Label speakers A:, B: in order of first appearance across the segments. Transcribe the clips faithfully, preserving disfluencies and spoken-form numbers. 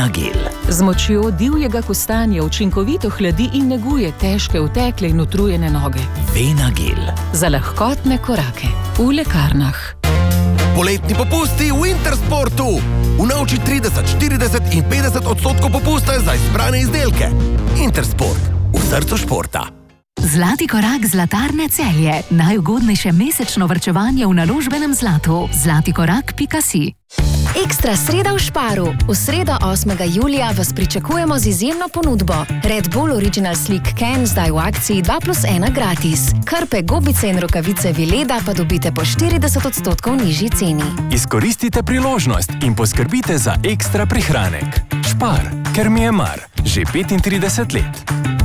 A: Venagel.
B: Z močjo divjega kostanja učinkovito hladi in neguje težke, utekle in utrujene noge.
A: Venagel.
B: Za lahkotne korake. V lekarnah.
C: Poletni popusti v Intersportu. Unovči trideset, štirideset in petdeset odstotkov popusta za izbrane izdelke. Intersport. V srcu športa.
D: Zlati korak Zlatarne Celje. Najugodnejše mesečno varčevanje v naložbenem zlatu. zlati korak pika si.
E: Ekstra sreda v Šparu. V sredo osmega julija vas pričakujemo z izjemno ponudbo. Red Bull Original Slick Can zdaj v akciji dva plus ena gratis. Krpe, gobice in rokavice Vileda pa dobite po štirideset odstotkov nižji ceni.
F: Izkoristite priložnost in poskrbite za ekstra prihranek. Špar, ker mi je mar. Že petintrideset let.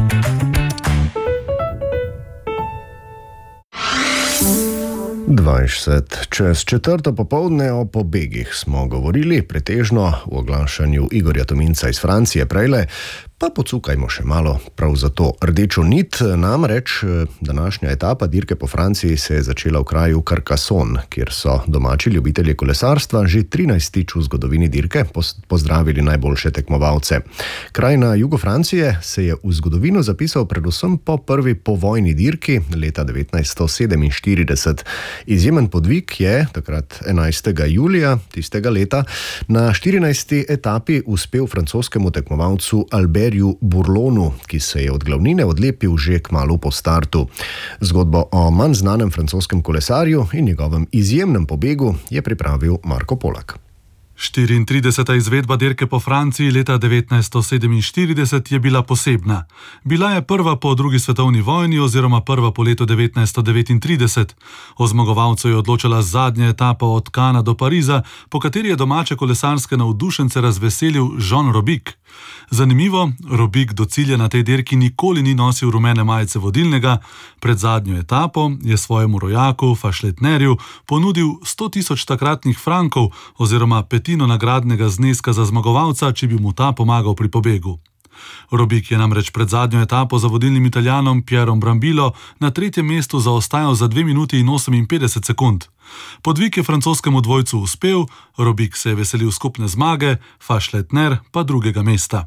G: dvajset čez četrto popoldne o pobegih smo govorili, pretežno v oglašanju Igorja Tominca iz Francije prejle, pa pocukajmo še malo prav za to rdečo nit. Namreč današnja etapa dirke po Franciji se je začela v kraju Carcassonne, kjer so domači ljubitelji kolesarstva že trinajstič v zgodovini dirke pozdravili najboljše tekmovalce. Kraj na jugu Francije se je v zgodovino zapisal predvsem po prvi povojni dirki leta devetnajststo sedeminštirideset. Izjemen podvig je takrat enajstega julija tistega leta na štirinajsti etapi uspel francoskemu tekmovalcu Albertu Bourlonu, ki se je od glavnine odlepil že kmalu po startu. Zgodbo o manj znanem francoskem kolesarju in njegovem izjemnem pobegu je pripravil Marko Polak.
H: štiriintrideseta izvedba dirke po Franciji leta devetnajststo sedeminštirideset je bila posebna. Bila je prva po drugi svetovni vojni oziroma prva po letu devetnajststo devetintrideset. O zmagovalcu je odločala zadnja etapa od Kana do Pariza, po kateri je domače kolesarske navdušence razveselil Jean Robic. Zanimivo, Robic do cilja na tej dirki nikoli ni nosil rumene majice vodilnega. Pred zadnjo etapo je svojemu rojaku, Fašletnerju, ponudil sto tisoč takratnih frankov oziroma petino nagradnega zneska za zmagovalca, če bi mu ta pomagal pri pobegu. Robic je namreč pred zadnjo etapo za vodilnim Italijanom Pierom Brambilo na tretjem mestu zaostajal za dve minuti in oseminpetdeset sekund. Podvig je francoskemu dvojcu uspel, Robic se je veselil skupne zmage, Fašletner pa drugega mesta.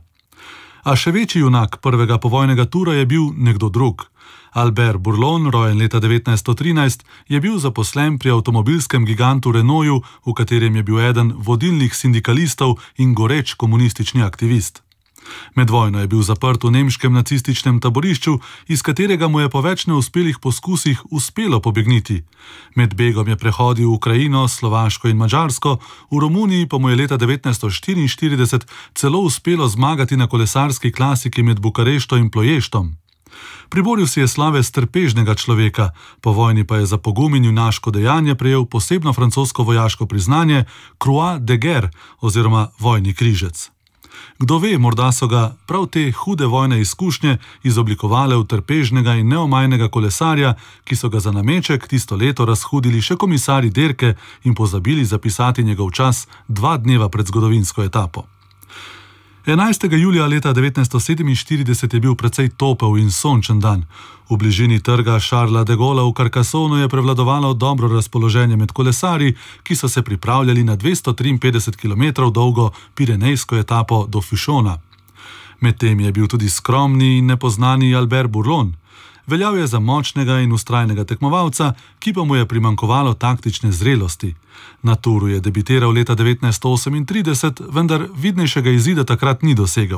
H: A še večji junak prvega povojnega tura je bil nekdo drug. Albert Bourlon, rojen leta devetnajststo trinajst, je bil zaposlen pri avtomobilskem gigantu Renaultu, v katerem je bil eden vodilnih sindikalistov in goreč komunistični aktivist. Med vojno je bil zaprt v nemškem nacističnem taborišču, iz katerega mu je po več neuspelih poskusih uspelo pobegniti. Med begom je prehodil v Ukrajino, Slovaško in Madžarsko, v Romuniji pa mu je leta devetnajststo štiriinštirideset celo uspelo zmagati na kolesarski klasiki med Bukarešto in Ploještom. Priboril si je slave strpežnega človeka, po vojni pa je za pogum in junaško dejanje prejel posebno francosko vojaško priznanje Croix de Guerre oziroma vojni križec. Kdo ve, morda so ga prav te hude vojne izkušnje izoblikovale v trpežnega in neomajnega kolesarja, ki so ga za nameček tisto leto razhudili še komisarji dirke in pozabili zapisati njegov čas dva dneva pred zgodovinsko etapo. enajstega julija leta devetnajststo sedeminštirideset je bil precej topel in sončen dan. V bližini trga Charlesa de Gaulleja v Carcassonnu je prevladovalo dobro razpoloženje med kolesarji, ki so se pripravljali na dvesto triinpetdeset kilometrov dolgo pirenejsko etapo do Fušona. Medtem je bil tudi skromni in nepoznani Albert Bourlon. Veljal je za močnega in vztrajnega tekmovalca, ki pa mu je primanjkovalo taktične zrelosti. Na turu je debitiral leta devetnajststo osemintrideset, vendar vidnejšega izida takrat ni dosegel.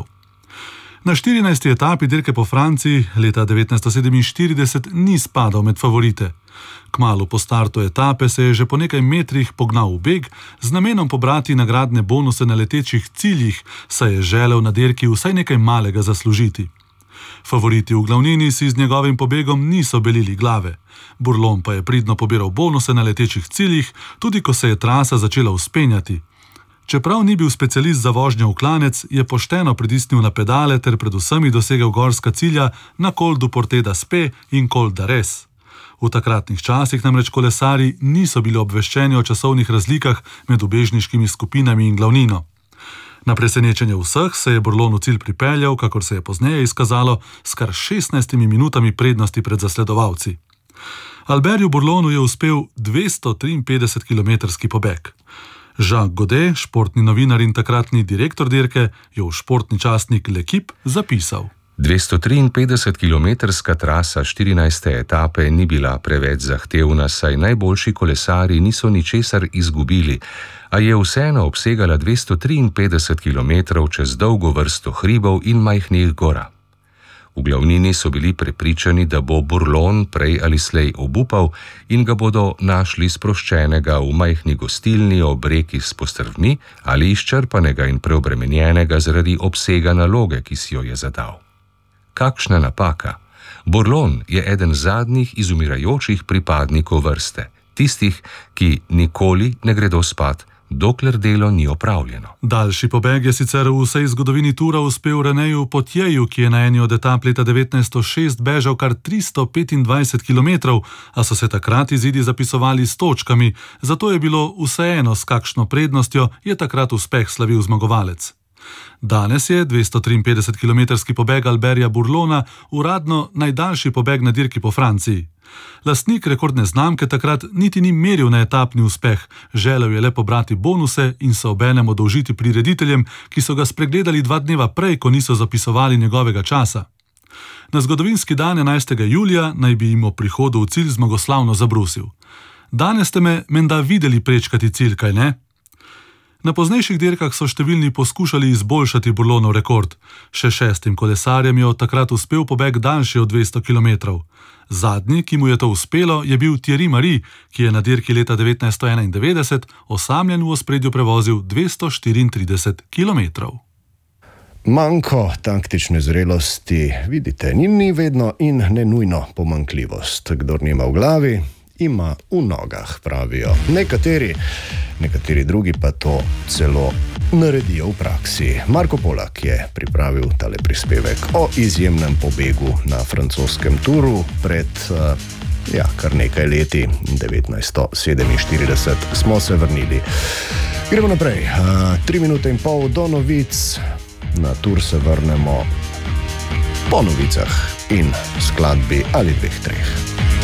H: Na štirinajsti etapi dirke po Franciji leta devetnajststo sedeminštirideset ni spadal med favorite. Kmalu po startu etape se je že po nekaj metrih pognal v beg z namenom pobrati nagradne bonuse na letečih ciljih, saj je želel na dirki vsaj nekaj malega zaslužiti. Favoriti v glavnini si z njegovim pobegom niso belili glave. Bourlon pa je pridno pobiral bonuse na letečih ciljih, tudi ko se je trasa začela vzpenjati. Čeprav ni bil specialist za vožnjo v klanec, je pošteno pritisnil na pedale ter predvsem dosegel gorska cilja na Col du Portet d'Aspet in Col d'Arès. V takratnih časih namreč kolesarji niso bili obveščeni o časovnih razlikah med ubežniškimi skupinami in glavnino. Na presenečenje vseh se je Bourlon v cilj pripeljal, kakor se je pozneje izkazalo, s kar šestnajstimi minutami prednosti pred zasledovalci. Albertu Bourlonu je uspel dvesto triinpetdesetkilometrski pobeg. Jacques Godet, športni novinar in takratni direktor dirke, je v športni časnik L'Equipe zapisal:
A: dvesto triinpetdesetkilometrska trasa štirinajste etape ni bila preveč zahtevna, saj najboljši kolesarji niso ničesar izgubili, a je vseeno obsegala dvesto triinpetdeset kilometrov čez dolgo vrsto hribov in majhnih gora. V glavnini so bili prepričani, da bo Bourlon prej ali slej obupal in ga bodo našli sproščenega v majhni gostilni ob reki s postrvmi ali izčrpanega in preobremenjenega zaradi obsega naloge, ki si jo je zadal. Kakšna napaka! Bourlon je eden zadnjih izumirajočih pripadnikov vrste, tistih, ki nikoli ne gredo spat, dokler delo ni opravljeno.
H: Daljši pobeg je sicer v vsej zgodovini tura uspel Reneju Potjeju, ki je na eni od etap leta devetnajststo šest bežal kar tristo petindvajset kilometrov, a so se takrat izidi zapisovali s točkami, zato je bilo vseeno, s kakšno prednostjo je takrat uspeh slavil zmagovalec. Danes je dvesto triinpetdesetkilometrski pobeg Alberta Bourlona uradno najdaljši pobeg na dirki po Franciji. Lastnik rekordne znamke takrat niti ni meril na etapni uspeh, želel je le pobrati bonuse in se obenem oddolžiti prirediteljem, ki so ga spregledali dva dneva prej, ko niso zapisovali njegovega časa. Na zgodovinski dan enajstega julija naj bi jim o prihodu v cilj zmagoslavno zabrusil: "Danes ste me menda videli prečkati cilj, kaj ne?" Na poznejših dirkah so številni poskušali izboljšati Bourlonov rekord. Še šestim kolesarjem je od takrat uspel pobeg daljši od dvesto kilometrov. Zadnji, ki mu je to uspelo, je bil Thierry Marix, ki je na dirki leta devetnajststo enaindevetdeset osamljen v ospredju prevozil dvesto štiriintrideset kilometrov.
G: Manko taktične zrelosti, vidite, ni, ni vedno in ne nujno pomanjkljivost. Kdor nima v glavi, ima v nogah, pravijo nekateri, nekateri drugi pa to celo naredijo v praksi. Marko Polak je pripravil tale prispevek o izjemnem pobegu na francoskem turu pred uh, ja, kar nekaj leti, devetnajststo sedeminštirideset, smo se vrnili. Gremo naprej, uh, tri minute in pol do novic, na tur se vrnemo po novicah in skladbi ali dveh, treh.